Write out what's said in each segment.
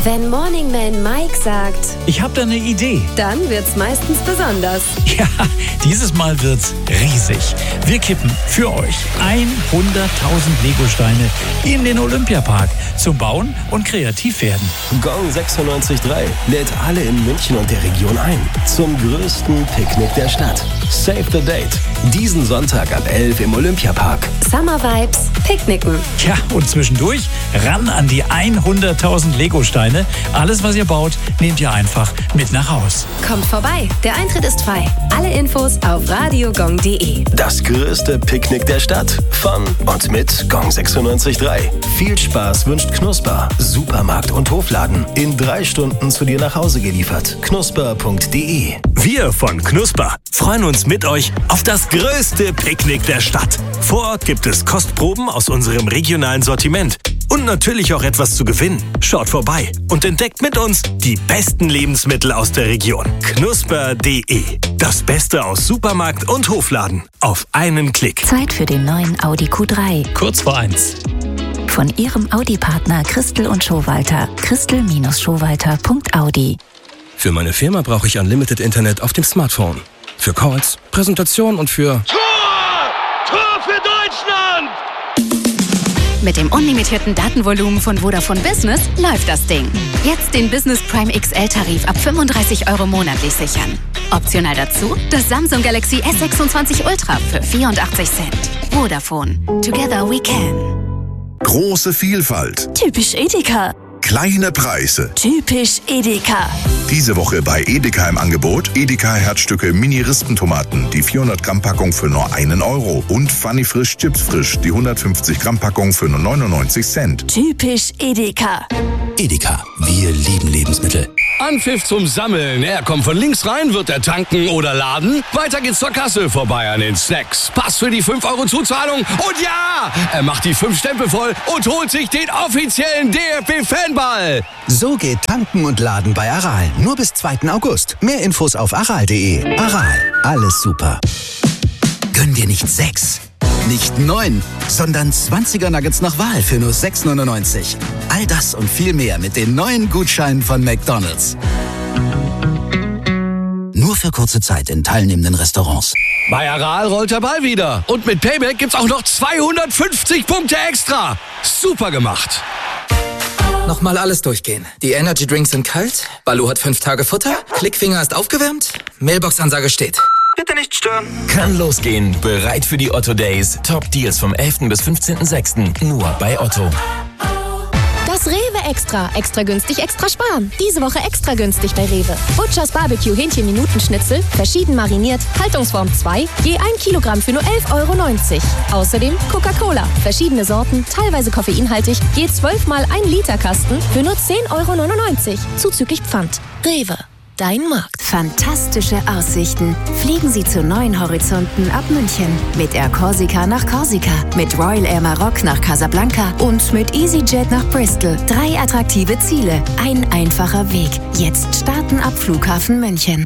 Wenn Morning Man Mike sagt, ich habe da eine Idee, dann wird's meistens besonders. Ja, dieses Mal wird's riesig. Wir kippen für euch 100.000 Legosteine in den Olympiapark zum Bauen und kreativ werden. Gong 96.3 lädt alle in München und der Region ein zum größten Picknick der Stadt. Save the date. Diesen Sonntag ab 11 im Olympiapark. Summer Vibes, Picknicken. Ja, und zwischendurch ran an die 100.000 Legosteine. Alles, was ihr baut, nehmt ihr einfach mit nach Haus. Kommt vorbei, der Eintritt ist frei. Alle Infos auf radiogong.de. Das größte Picknick der Stadt. Von und mit Gong 96.3. Viel Spaß wünscht Knusper. Supermarkt und Hofladen. In 3 Stunden zu dir nach Hause geliefert. knusper.de. Wir von Knusper freuen uns mit euch auf das größte Picknick der Stadt. Vor Ort gibt es Kostproben aus unserem regionalen Sortiment. Und natürlich auch etwas zu gewinnen. Schaut vorbei und entdeckt mit uns die besten Lebensmittel aus der Region. Knusper.de. Das Beste aus Supermarkt und Hofladen. Auf einen Klick. Zeit für den neuen Audi Q3. Kurz vor 1. Von Ihrem Audi-Partner Christel und Schowalter. Christel-Schowalter.audi. Für meine Firma brauche ich Unlimited Internet auf dem Smartphone. Für Calls, Präsentation und für... Tor für Deutschland! Mit dem unlimitierten Datenvolumen von Vodafone Business läuft das Ding. Jetzt den Business Prime XL-Tarif ab 35 € monatlich sichern. Optional dazu das Samsung Galaxy S26 Ultra für 84 Cent. Vodafone. Together we can. Große Vielfalt. Typisch Edeka. Kleine Preise. Typisch Edeka. Diese Woche bei Edeka im Angebot Edeka Herzstücke Mini-Rispentomaten, die 400 Gramm Packung für nur 1 € und Funny Frisch Chips Frisch, die 150 Gramm Packung für nur 99 Cent. Typisch Edeka. Edeka, wir lieben Lebensmittel. Anpfiff zum Sammeln. Er kommt von links rein, wird er tanken oder laden. Weiter geht's zur Kasse, vorbei an den Snacks. Pass für die 5 € Zuzahlung. Und ja, er macht die 5 Stempel voll und holt sich den offiziellen DFB-Fanball. So geht Tanken und Laden bei Aral. Nur bis 2. August. Mehr Infos auf aral.de. Aral, alles super. Gönn dir nicht 6, nicht 9, sondern 20er Nuggets nach Wahl für nur 6,99. All das und viel mehr mit den neuen Gutscheinen von McDonald's. Nur für kurze Zeit in teilnehmenden Restaurants. Bei Aral rollt der Ball wieder. Und mit Payback gibt's auch noch 250 Punkte extra. Super gemacht. Nochmal alles durchgehen. Die Energy Drinks sind kalt, Baloo hat 5 Tage Futter, Klickfinger ist aufgewärmt, Mailbox-Ansage steht. Bitte nicht stören. Kann losgehen. Bereit für die Otto Days. Top Deals vom 11. bis 15.06. Nur bei Otto. Das Rewe Extra. Extra günstig, extra sparen. Diese Woche extra günstig bei Rewe. Butchers Barbecue Hähnchen-Minutenschnitzel, verschieden mariniert, Haltungsform 2, je 1 Kilogramm für nur 11,90 €. Außerdem Coca-Cola, verschiedene Sorten, teilweise koffeinhaltig, je 12 mal 1 Liter Kasten für nur 10,99 €. Zuzüglich Pfand. Rewe. Dein Markt. Fantastische Aussichten. Fliegen Sie zu neuen Horizonten ab München. Mit Air Corsica nach Korsika, mit Royal Air Maroc nach Casablanca und mit EasyJet nach Bristol. 3 attraktive Ziele, ein einfacher Weg. Jetzt starten ab Flughafen München.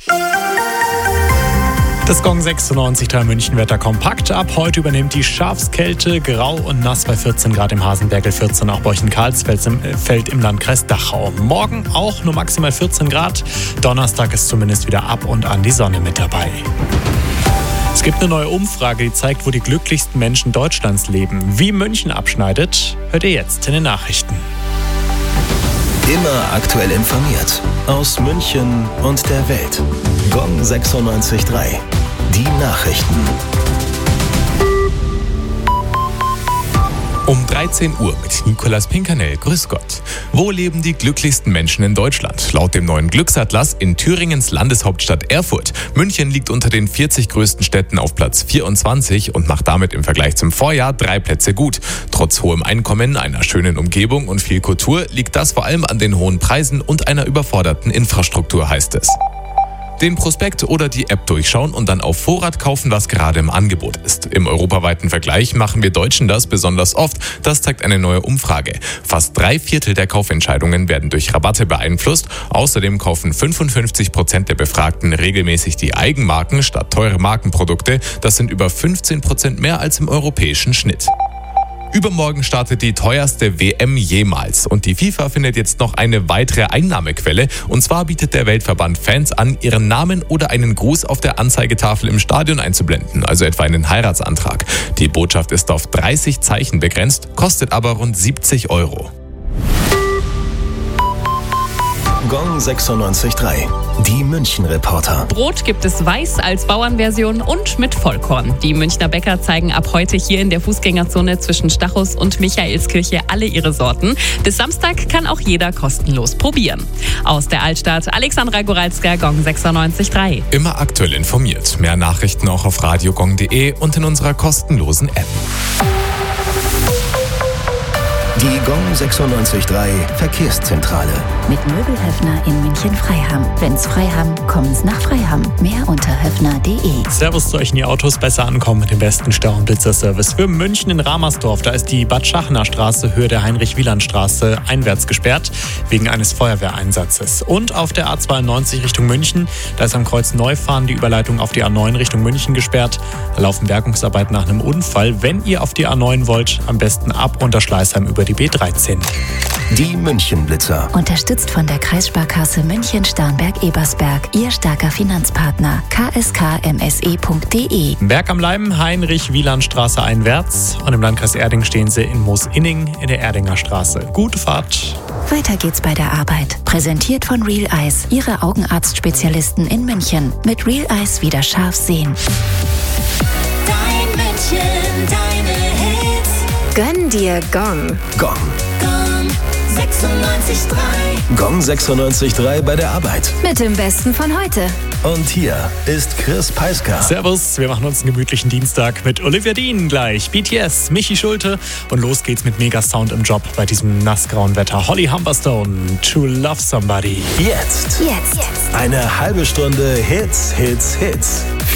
Das Gong 96.3 München-Wetter kompakt. Ab heute übernimmt die Schafskälte, grau und nass bei 14 Grad im Hasenbergel, 14 auch bei euch in Karlsfeld im Landkreis Dachau. Morgen auch nur maximal 14 Grad. Donnerstag ist zumindest wieder ab und an die Sonne mit dabei. Es gibt eine neue Umfrage, die zeigt, wo die glücklichsten Menschen Deutschlands leben. Wie München abschneidet, hört ihr jetzt in den Nachrichten. Immer aktuell informiert. Aus München und der Welt. Gong 96.3. Die Nachrichten. Um 13 Uhr mit Nicolas Pinkernell. Grüß Gott. Wo leben die glücklichsten Menschen in Deutschland? Laut dem neuen Glücksatlas in Thüringens Landeshauptstadt Erfurt. München liegt unter den 40 größten Städten auf Platz 24 und macht damit im Vergleich zum Vorjahr 3 Plätze gut. Trotz hohem Einkommen, einer schönen Umgebung und viel Kultur liegt das vor allem an den hohen Preisen und einer überforderten Infrastruktur, heißt es. Den Prospekt oder die App durchschauen und dann auf Vorrat kaufen, was gerade im Angebot ist. Im europaweiten Vergleich machen wir Deutschen das besonders oft. Das zeigt eine neue Umfrage. Fast 3/4 der Kaufentscheidungen werden durch Rabatte beeinflusst. Außerdem kaufen 55% der Befragten regelmäßig die Eigenmarken statt teure Markenprodukte. Das sind über 15% mehr als im europäischen Schnitt. Übermorgen startet die teuerste WM jemals und die FIFA findet jetzt noch eine weitere Einnahmequelle. Und zwar bietet der Weltverband Fans an, ihren Namen oder einen Gruß auf der Anzeigetafel im Stadion einzublenden, also etwa einen Heiratsantrag. Die Botschaft ist auf 30 Zeichen begrenzt, kostet aber rund 70 €. Gong 96.3, die München-Reporter. Brot gibt es weiß als Bauernversion und mit Vollkorn. Die Münchner Bäcker zeigen ab heute hier in der Fußgängerzone zwischen Stachus und Michaelskirche alle ihre Sorten. Bis Samstag kann auch jeder kostenlos probieren. Aus der Altstadt, Alexandra Goralska, Gong 96.3. Immer aktuell informiert. Mehr Nachrichten auch auf radiogong.de und in unserer kostenlosen App. Die Gong 96.3 Verkehrszentrale. Mit Möbelhöfner in München-Freiham. Wenn's Freiham, kommen's nach Freiham. Mehr unter höfner.de. Servus zu euch in die Autos, besser ankommen mit dem besten Stau- und Blitzerservice. Für München in Ramersdorf, da ist die Bad Schachner Straße, Höhe der Heinrich-Wieland-Straße, einwärts gesperrt, wegen eines Feuerwehreinsatzes. Und auf der A92 Richtung München, da ist am Kreuz Neufahren die Überleitung auf die A9 Richtung München gesperrt. Da laufen Bergungsarbeiten nach einem Unfall. Wenn ihr auf die A9 wollt, am besten ab unter Schleißheim über die B13. Die München-Blitzer. Unterstützt von der Kreissparkasse München-Starnberg-Ebersberg. Ihr starker Finanzpartner. kskmse.de. Berg am Leim, Heinrich-Wieland-Straße einwärts. Und im Landkreis Erding stehen sie in Moosinning in der Erdinger Straße. Gute Fahrt. Weiter geht's bei der Arbeit. Präsentiert von Real Eyes, Ihre Augenarztspezialisten in München. Mit Real Eyes wieder scharf sehen. Dein München, deine Hits. Gönn dir Gong. Gong. Gong 96.3. Gong 96.3 bei der Arbeit. Mit dem Besten von heute. Und hier ist Chris Peiska. Servus, wir machen uns einen gemütlichen Dienstag mit Olivia Dean gleich, BTS, Michi Schulte und los geht's mit Mega-Sound im Job bei diesem nassgrauen Wetter. Holly Humberstone, To Love Somebody. Jetzt. Eine halbe Stunde Hits, Hits, Hits.